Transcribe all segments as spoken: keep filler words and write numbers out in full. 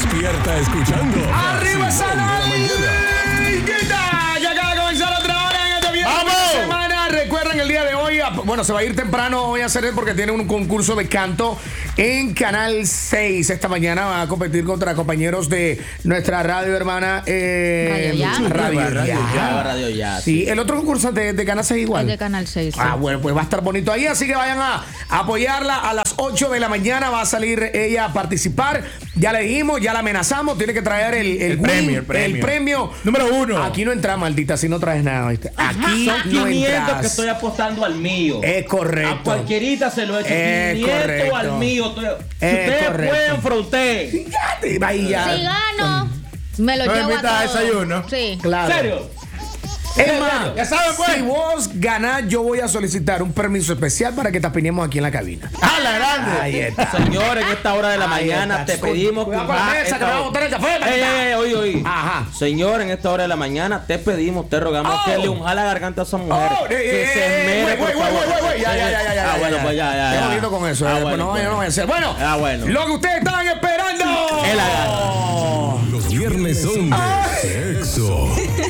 Despierta escuchando. ¡Arriba esa liguita! Ya acaba de comenzar otra hora en este viernes de semana. Recuerden el día de hoy, bueno, se va a ir temprano hoy a hacer él porque tiene un concurso de canto en Canal seis. Esta mañana va a competir contra compañeros de nuestra radio hermana eh, Radio Ya. Radio, Radio Ya. Ya, Radio Ya, Sí, sí. el otro concurso de, de Canal seis igual. Es de Canal seis. Sí. Ah, bueno, pues va a estar bonito ahí, así que vayan a apoyarla. A las ocho de la mañana va a salir ella a participar. Ya le dijimos, ya la amenazamos, tiene que traer el, el, El win, premio, el premio. el premio. Número uno. Aquí no entra, maldita, si no traes nada, ¿viste? Aquí Son no quinientos entras. que estoy apostando al mío. Es correcto. A cualquierita se lo he hecho. Es quinientos correcto. al mío. Si Es ustedes correcto. pueden, frontear. Ya te- ahí ya. Si gano, me lo ¿No me llevo a invitas a todos. desayuno? Sí. Claro. ¿En serio? Es más, Ya saben, pues. si vos ganás, yo voy a solicitar un permiso especial para que te opinemos aquí en la cabina. ¡Ah, la grande! Ahí está. Señor, en esta hora de la Ahí mañana está. te pedimos Cuidado con la ah, mesa, esta que me va a hora- botar el café, Ey, maldita. ey, ey, oí, oí. Ajá. Señor, en esta hora de la mañana te pedimos, te rogamos Oh. que le unja la garganta a esa mujer. Oh, que eh, eh, se eh, esmere, güey, por güey, favor. güey, güey, ya, ya, ya, ya, ya, Ah, bueno, ya. pues ya, ya. Qué ya. bonito con eso. Ah, eh, bueno, pues no, pues. yo no voy a hacer. Bueno, Ah, bueno. lo que ustedes estaban esperando. Él agarra. Los viernes son de sexo.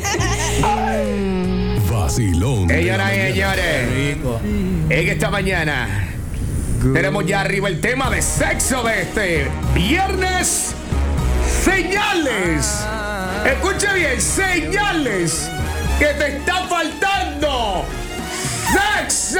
Vacilón. de la Señoras y mañana. señores, en esta mañana tenemos ya arriba el tema de sexo de este viernes. Señales. Escuche bien, señales que te está faltando. ¡Sexo!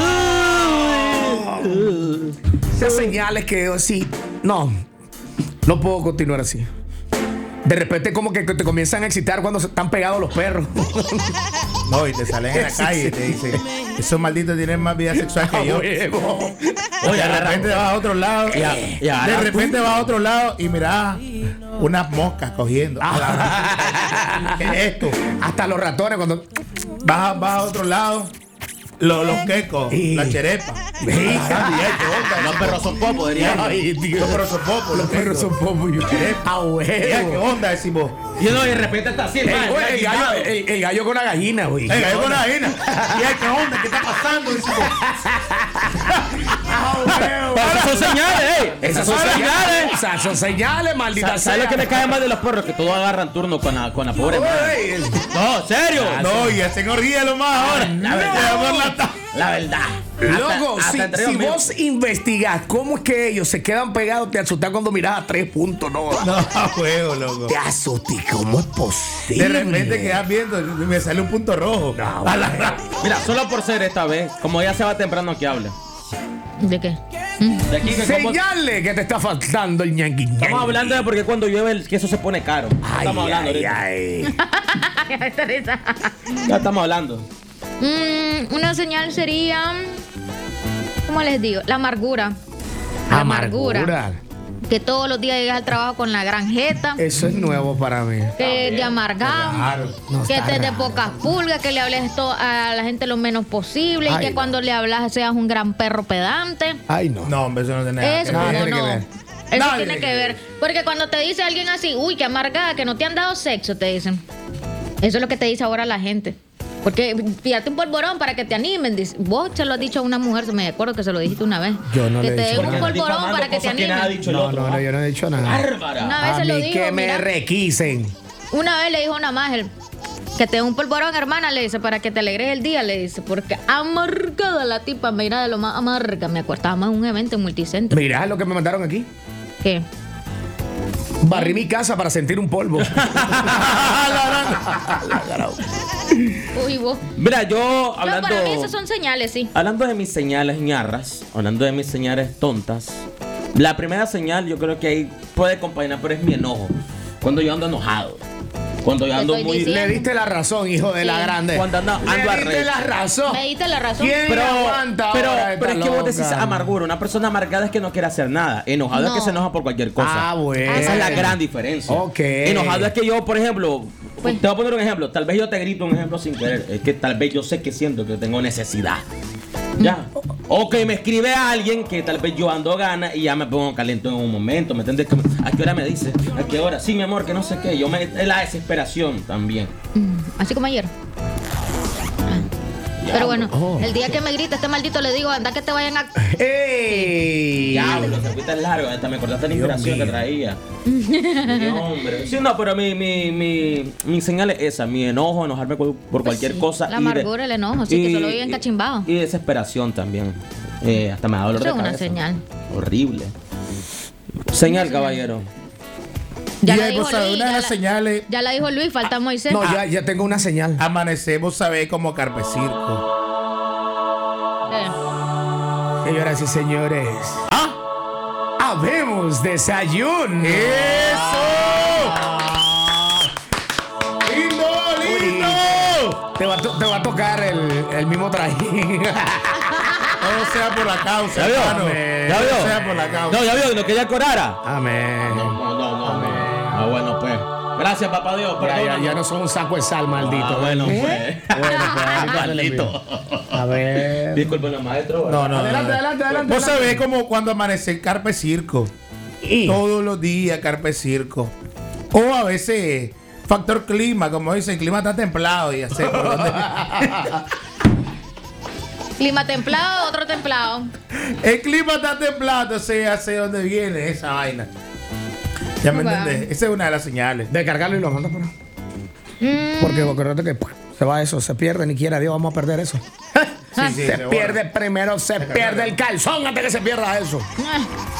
Esas señales que yo sí, no, no puedo continuar así. De repente como que te comienzan a excitar cuando se están pegados los perros. No, y te salen en la calle y te dicen, esos malditos tienen más vida sexual que yo. Huevo. Oye, de repente vas a otro lado. Y a- y a- de repente vas a otro lado y mirás unas moscas cogiendo. ¿Qué es esto? Hasta los ratones cuando... Vas a, vas a otro lado. Los, los quecos, Sí. la cherepa. Sí. Los perros son popos, diría. Ay, Dios. Los perros son popos. Los perros son popos. A Mira, ¿qué huevo. onda decimos? Y no, y de repente está así. El, man, güey, el ya gallo, quitado. el, el gallo con la gallina, güey. Venga, hay una gallina. Mira, ¿qué onda? ¿Qué está pasando? Decimos. A Pero esas son señales, ey. Esas son señales. Esas son señales, maldita Sa- ¿Sabes sea. lo que me cae más de los perros? Que todos agarran turno con la, con la pobre madre. Güey, No, ¿en serio? No, y el señor ríe lo más ahora. La verdad. La verdad. Loco, Hasta- si, hasta entre si ellos vos investigas cómo es que ellos se quedan pegados, te asustas cuando miras a tres puntos, no. No, a juego, loco. Te asustas, ¿cómo es posible? De repente quedas viendo y me sale un punto rojo. No, A la- Mira, solo por ser esta vez, como ya se va temprano que hable. ¿De qué? De aquí que como- Señale que te está faltando el ñangui. estamos hablando de porque cuando llueve el queso se pone caro. Ay, Estamos hablando ay, ahorita. ay. Ya estamos hablando. Mm, una señal sería, ¿cómo les digo? La amargura. La Amargura. Que todos los días llegas al trabajo con la gran jeta. Eso es nuevo para mí. Que es de amargado. Claro. No, Que está estés de raro. pocas pulgas, que le hables to- a la gente lo menos posible Ay, y que no. cuando le hablas seas un gran perro pedante. Ay, no. No, hombre, eso no tiene nada Eso que no, ver. no, tiene que no. ver. Eso Nada tiene tiene que que ver. Porque cuando te dice alguien así, uy, qué amargada, que no te han dado sexo, te dicen. Eso es lo que te dice ahora la gente. Porque pídate un polvorón para que te animen. Dice, vos se lo has dicho a una mujer, se me acuerdo que se lo dijiste una vez. Yo no que le he te dicho den un nada. polvorón para que te Que nada ha animen. dicho el No, otro, no, no, ¿ah? yo no he dicho nada. Bárbara. Una vez A se lo mí dijo, que me mira. requisen. Una vez le dijo una más, el, que te dé un polvorón, hermana, le dice, para que te alegres el día, le dice, porque amargada la tipa, mira de lo más amarga. Me acuerdo, estábamos en un evento en Multicentro. Mirá lo que me mandaron aquí. ¿Qué? Barrí mi casa para sentir un polvo. Uy, vos. Mira, yo No, hablando. para mí esas son señales, sí. Hablando de mis señales ñarras, hablando de mis señales tontas, la primera señal yo creo que ahí puede acompañar, pero es mi enojo. Cuando yo ando enojado. Cuando yo Te ando estoy muy. diciendo. Le diste la razón, hijo de la Sí. grande. Cuando ando- ando Le diste arrecho. la razón. Me diste la razón. ¿Quién Pero, aguanta pero, ahora pero esta es que vos loca? decís amargura. Una persona amargada es que no quiere hacer nada. Enojado es que No. se enoja por cualquier cosa. Ah, bueno. Esa es la gran diferencia. Ok. Enojado es que yo, por ejemplo, Pues- te voy a poner un ejemplo. Tal vez yo te grito un ejemplo sin querer. Es que tal vez yo sé que siento que tengo necesidad. Ya. O que me escribe a alguien que tal vez yo ando gana y ya me pongo caliente en un momento. ¿Me entiendes? ¿A qué hora me dice? ¿A qué hora? Sí, mi amor, que no sé qué. Yo me. Es la desesperación también. Mm, Así como ayer. Y Pero bueno, el día que me grita este maldito le digo, anda que te vayan a... ¡Ey! Diablo, se fuiste largo. Hasta me acordaste la inspiración que traía. Sí, hombre. Sí, no, pero mi, mi, mi, mi señal es esa. Mi enojo, enojarme por, por cualquier Sí, cosa. la y de- amargura, el enojo, sí, que solo viven cachimbados. Y desesperación también. Eh, hasta me da dolor Eso de es una cabeza. señal. Horrible. Señal, caballero. Ya y la ahí dijo vos sabés, Luis, una de ya las la- señales, Ya la dijo Luis, falta Moisés. No, ya, ya tengo una señal. amanecemos, sabés, como carpe circo. Eh, Señoras y señores, ¡Ah! habemos desayuno. ¡Eso! ¡Lindo, lindo! Te va, a to- te va a tocar el, el mismo trajín. Todo sea por la causa, ¿Ya vio? hermano. ¿Ya vio? Todo sea por la causa. No, ya vio, no quería corara. Amén. No, no, no, no. Ah, bueno, pues. Gracias, papá Dios. Ya, ya, Perdónanos. ya no son un saco de sal, maldito. Ah, bueno, ¿Eh? pues. Bueno, pues, Maldito. A ver. Disculpen, maestro. No, no, Adelante, no. adelante, adelante, Vos adelante. sabés como cuando amanece el carpe circo. Y- Todos los días carpe circo. O a veces factor clima, como dicen, el clima está templado y ya sé por dónde. clima templado, otro templado. El clima está templado, entonces ya sé dónde viene esa vaina. ¿Ya me Wow. entendés? Esa es una de las señales. Descargarlo y lo manda para. Mm, Porque acuérdate que ¡pum! Se va eso, se pierde, ni quiera Dios, vamos a perder eso. Sí, sí, se se pierde primero, se pierde el calzón antes que se pierda eso. ah,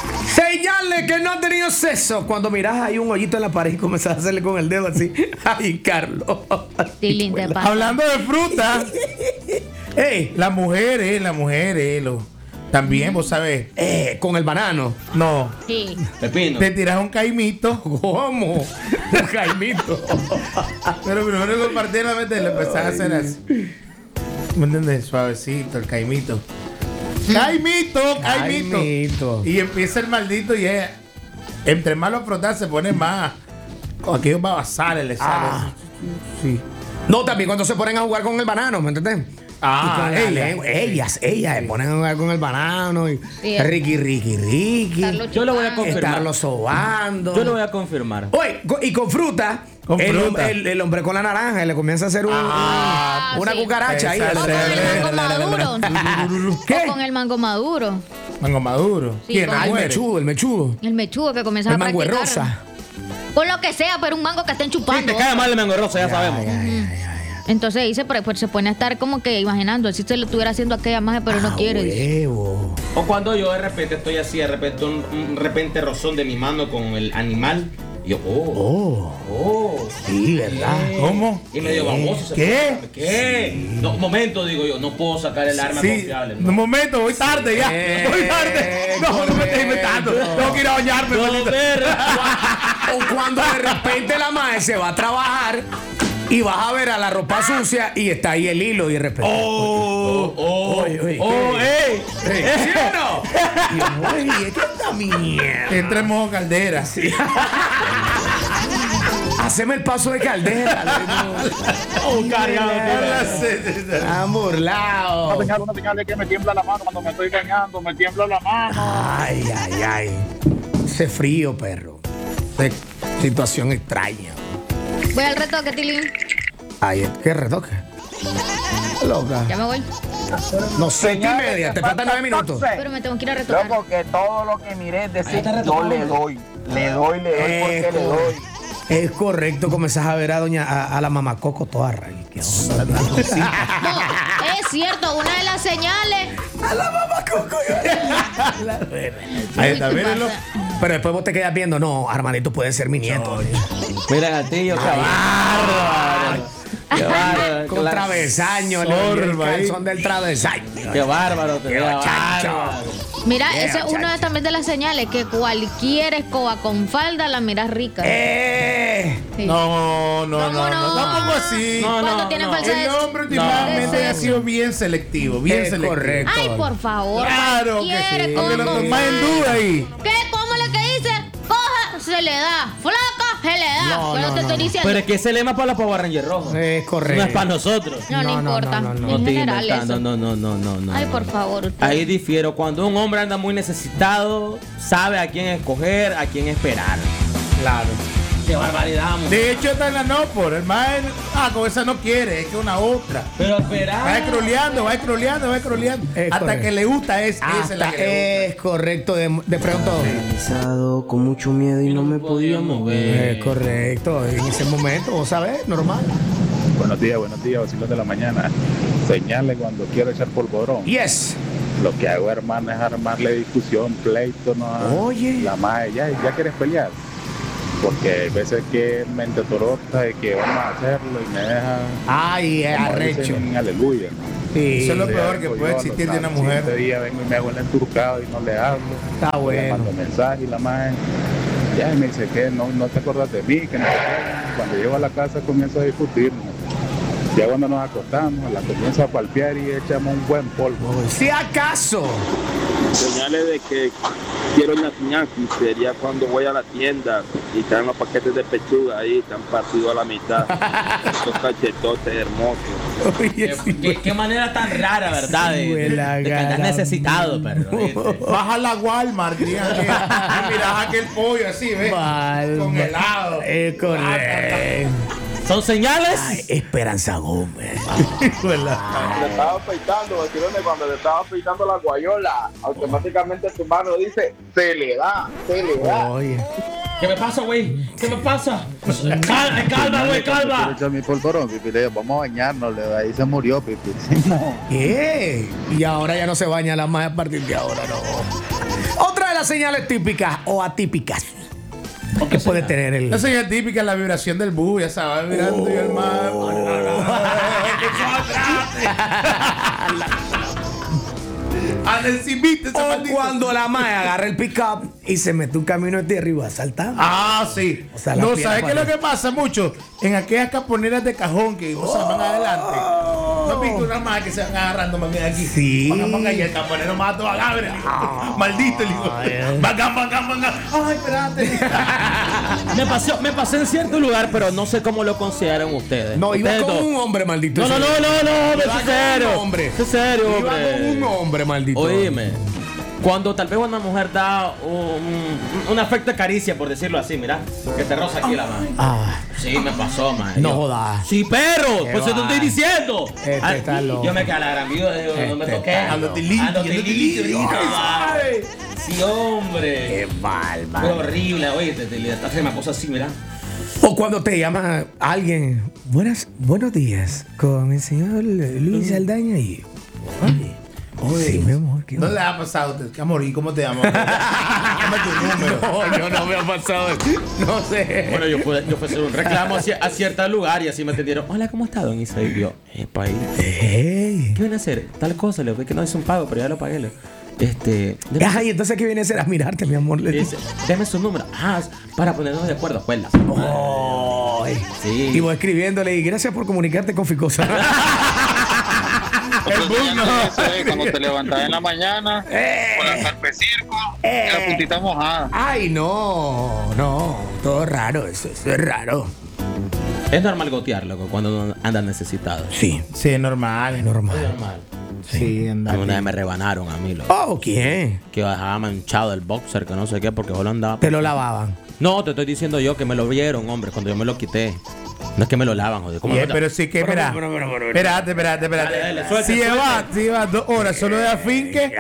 Señale que no ha tenido sexo. Cuando miras hay un hoyito en la pared y comenzás a hacerle con el dedo así. Ay, Carlos. Tilín, te pasa. Hablando de fruta, Ey, las mujeres, las mujeres, lo, también, vos sabés, eh, con el banano. no, Sí. Pepino. te tiras un caimito, ¿Cómo? Un Jaimito. pero primero lo partí la mente y lo empezás a hacer así. ¿Me entiendes? Suavecito, el caimito. Caimito, caimito. Caimito. Y empieza el maldito y es, entre más lo frotas se pone más. Con aquellos babasales le sale. Ah. Sí. No, también cuando se ponen a jugar con el banano, ¿me entiendes? Ah, Y con la ella. lengua- ellas, ellas se ponen a jugar con el banano y Sí. riqui, riqui, riqui. Estarlo Yo lo voy a chupando. confirmar. Estarlo sobando. Yo lo voy a confirmar. Oye, co- y con fruta. Con el, fruta. El, el hombre con la naranja y le comienza a hacer un, Ah, una sí. cucaracha ahí. Esa O con el mango maduro. ¿Qué? O con el mango maduro. Mango maduro. Sí, ¿Quién? con- La Ah, el mujer. mechudo, el mechudo. El mechudo que comienza El a mango de practicar. rosa. Con lo que sea, pero un mango que estén Sí, chupando. te cae mal el mango rosa, ya sabemos. Entonces dice, pero pues se pone a estar como que imaginando, si se lo estuviera haciendo aquella magia, pero no Ah, quiere. dice. huevo. O cuando yo de repente estoy así, de repente un, un repente rozón de mi mano con el animal. Y yo, oh, Oh, oh. sí, ¿verdad? ¿Cómo? Y medio baboso. se ¿Qué? pone, ¿Qué? No, un momento, digo yo, no puedo sacar el arma Sí, confiable. un No. momento, voy tarde ya. Eh, voy tarde. No, no me estés inventando. Tengo que ir a bañarme. No, maldita. perra. O cuando de repente la madre se va a trabajar y vas a ver a la ropa sucia y está ahí el hilo y de repente. Oh, Oh, Oye, oye, oh, ¿qué? ey. Ey, ¿sí o no? Y yo, oye, ¿qué es esta mierda? entra en modo caldera. Haceme el paso de caldera. Oh, cargado. Están burlados. Una señal, una señal de que me tiembla la mano cuando me estoy bañando, me tiembla la mano. Ay, ay, ay. Ese frío, perro. Qué situación extraña. Voy al retoque, Tilín. Ay, qué retoque. Loca. Ya me voy. No sé, y media. Te faltan nueve minutos. Pero me tengo que ir a retocar. Loco, que todo lo que miré es decir, está yo retocado. le doy, le doy, le doy, porque le doy. Es correcto, comenzás a ver a doña a, a la mamá Coco toda rey. ¿Qué onda? No, es cierto, una de las señales. A la mamá Coco. Ahí está, Uy, ¿qué mírenlo. pasa? Pero después vos te quedas viendo, no, Armandito puede ser mi nieto. Mira, gatillo, qué bárbaro. Qué bárbaro. Con travesaño, le doy el Sorba ahí. calzón del travesaño. Qué bárbaro, te Qué veo, chancho. bárbaro. Mira, Yeah, esa es una chacho. de, también de las señales, que cualquier escoba con falda la miras rica. ¡Eh! Sí. No, no, ¿Cómo no, no, no? tampoco así. No, Cuando no, tienen no. falsa El de- hombre últimamente de ha sido bien selectivo, bien Es selectivo. correcto. Ay, por favor. Claro que cualquiera sí. con Porque lo tomás en duda ahí. ¿Qué? ¿Cómo le que dice? Coja, se le da. Flaca, se le da. No, Bueno, no, te no. estoy diciendo. Pero es que ese lema es para los Power Rangers rojos. Es correcto. No es para nosotros. No, no, No, no, importa. no, no, no. No En estoy general inventando. eso. No, no, no, no, no. Ay, no. por favor. usted. Ahí difiero. Cuando un hombre anda muy necesitado, sabe a quién escoger, a quién esperar. Claro. Qué barbaridad, mujer. De hecho, está en la no por el más. Ah, con esa no quiere, es que una otra. Pero espera. Va scrolleando, va scrolleando, va scrolleando. Es Hasta correcto. que le gusta es, esa es la Hasta que le es correcto, de, de pronto. Pensado con mucho miedo y no me podía mover. Es correcto, en ese momento, vos sabés, normal. Buenos días, buenos días, vacilos de la mañana. Señale cuando quiero echar polvorón. Yes. Lo que hago, hermano, es armarle discusión, pleito, ¿no? Oye. La madre, ya, ya quieres pelear. Porque hay veces que mente torota de que vamos a hacerlo y me deja. Ay, es como arrecho. dicen en aleluya. Sí. Eso es lo Ya peor que vengo puede yo, existir los de una sábados, mujer. siete días vengo y me hago el enturcado y no le hablo. Está Le bueno. mando mensaje y la madre ya y me dice que no, no te acuerdas de mí, que no te acuerdas. Cuando llego a la casa comienzo a discutir. Ya cuando nos acostamos, la comienzo a palpear y echamos un buen polvo. Si acaso. Señales de que quiero ñañaki sería cuando voy a la tienda y están los paquetes de pechuga ahí, están partidos a la mitad. Estos cachetotes hermosos. Oye, Qué, sí, qué- qué manera tan rara, ¿verdad? De, de- la de que andas gana. necesitado, perro. ¿viste? Baja la Walmart, digan que. Y mirás aquel pollo así, ¿ves? Mal, Con mal. helado. Es correcto. ¿Son señales? Ay, Esperanza Gómez. Ah. Le estaba afeitando, vacilones, cuando le estaba afeitando la guayola, automáticamente su mano dice, se le da, se le da. Oye. ¿Qué me pasa, güey? ¿Qué me pasa? Calma, calma, güey, Quiero calma. echar mi polvorón, Pipi, le digo, vamos a bañarnos, le digo, ahí se murió, Pipi. ¿Qué? Y ahora ya no se baña la más a partir de ahora, no. Otra de las señales típicas o atípicas que puede tener el. La señal típica es la vibración del bus, ya sabes, mirando y el mar. Anda encimita esa O maldita. cuando la mae agarra el pick-up y se mete un camino de arriba a saltar. Ah, sí. O sea, la no, pierna ¿sabes qué es lo para- que pasa mucho? En aquellas caponeras de cajón que o sea, van adelante. ¿No has visto una más que se van agarrando más bien aquí? Sí. Van, van, y el caponero mato a Gabriel. Maldito, le digo. Vagan, vagan, vagan. Ay, espérate. Me pasó, me pasé en cierto lugar, pero no sé cómo lo consideran ustedes. No, iba Ustedes con dos. un hombre, maldito. No, no, no, ese. no, no, hombre, Iba es con serio. un hombre. Es serio, Iba hombre. con un hombre, maldito. Oíme, cuando tal vez una mujer da un, un afecto de caricia, por decirlo así, mira, que te roza aquí la mano. Ah, Sí, me pasó, man. No Yo- jodas. Sí, perro, Qué pues eso te va. estoy diciendo. Este Ah, está loco. Yo me quedé a la gran vida, digo, no me Este toqué. está Ando loco. tilito, Ando ando tilito, tilito. ay. Sí, hombre. qué mal, Fue mal. horrible, oye, te, te, te, te hace una cosa así, mira. O cuando te llama alguien, buenas, buenos días, con el señor Luis Aldaña y. Oye, sí, mi amor. ¿qué ¿No onda? le ha pasado a usted? ¿Qué amor? ¿Y cómo te llamas? Dame tu número. No, yo no me ha pasado. No sé. Bueno, yo fui, yo fui a hacer un reclamo hacia- a cierto lugar y así me atendieron. Hola, ¿cómo está, don Isaí? Yo, epa, ahí. Ey. ¿Qué viene a hacer? Tal cosa, le dije que no es un pago, pero ya lo pagué. Le- Este. deme- Ay, entonces, ¿qué viene a ser? A mirarte, mi amor. Le dice, deme su número. Ah, es para ponernos de acuerdo. Pues la Ay. Sí. Y voy escribiéndole, y gracias por comunicarte con Ficosa. El bug no. Eso es cuando te levantas en la mañana, con la carpecirco, Eh. y la puntita mojada. Ay, no, no. Todo raro, eso, eso es raro. Es normal gotear, loco, cuando uno anda necesitado. Sí, Sí, es normal. es normal. Normal. Sí, anda. Una vez me rebanaron a mí, loco. Oh, ¿quién? Que bajaba manchado el boxer, que no sé qué, porque solo andaba. Te lo lavaban. No, te estoy diciendo yo que me lo vieron, hombre, cuando yo me lo quité. No es que me lo lavan, joder. ¿Cómo Yeah, no? pero sí que, mira. Espérate, espérate, espérate. Dale, dale, suelta, Si suelta. llevas si llevas dos horas solo de afinque,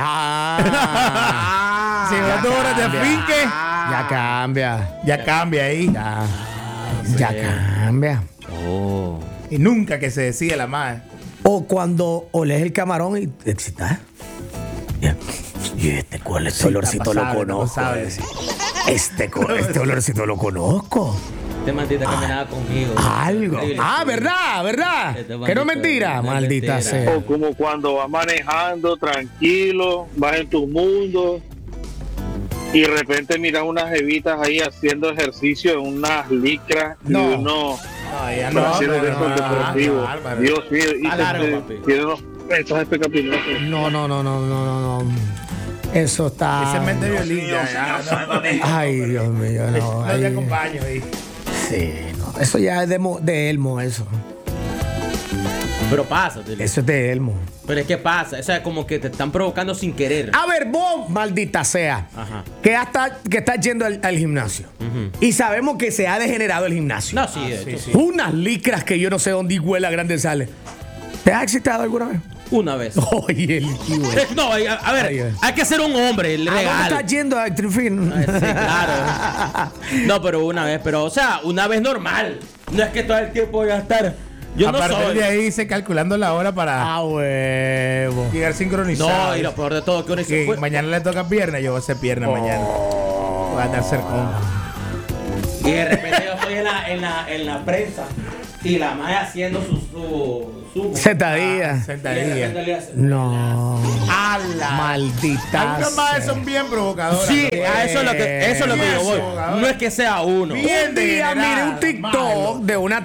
Ah. si llevas dos horas de afinque, Ya cambia. ya cambia ahí. Ya. Ya cambia. Oh. Y nunca que se decide la madre. O cuando oles el camarón y te excitas. Ya. Y este, ¿cuál este olorcito lo pasable, conozco? pasable. Decía. Este, co- este olorcito lo conozco. Este maldita caminaba conmigo. Algo. Horrible. Ah, ¿verdad? ¿Verdad? Este Que no es bandito, mentira, no es maldita mentira. sea. O como cuando vas manejando tranquilo, vas en tu mundo y de repente miras unas jevitas ahí haciendo ejercicio en unas licras No. y uno No, ya brasiles de esos no, deportivos. Álvaro. Dios mío, y Está se- largo, se- papi. tiene unos estos pecaminosos. No, no, no, no, no, no, no. Eso está. Ese mente violín ya, ya, no, Ay, Dios mío, no. no te ay. acompaño ahí. Sí, no. Eso ya es de, mo- de Elmo, eso. Pero pasa, Tilly. Eso es de Elmo. Pero es que pasa, o sea, como que te están provocando sin querer. A ver, vos, maldita sea, Ajá. que, hasta, que estás yendo al, al gimnasio. Ujú. Y sabemos que se ha degenerado el gimnasio. No, sí, de hecho, sí. Unas licras que yo no sé dónde huela grande sale. ¿Te has excitado alguna vez? Una vez. Oye, el tío. Eh, No, a, a ver, Ay, ay. hay que ser un hombre ¿A dónde legal. estás yendo a Trifín? Ay, sí, claro. No, pero una vez, pero, o sea, una vez normal. No es que todo el tiempo voy a estar. Yo a no partir soy. de ahí hice calculando la hora para Ah, huevo. llegar sincronizado. No, y lo peor de todo que uno que dice, fue- mañana le toca pierna, yo voy a hacer pierna mañana. Voy a andar cercón. Y de repente yo estoy en la, en la, en la prensa y la madre haciendo su, su, su Sentadilla. Y de Sentadilla. repente le hace- No. ¡Hala! Maldita. Algunas madres sea. son bien provocadoras. Sí, ¿no? a eso es lo que, eso es lo que yo voy. No es que sea uno. Bien Un día miré un degenerada, TikTok malo. de una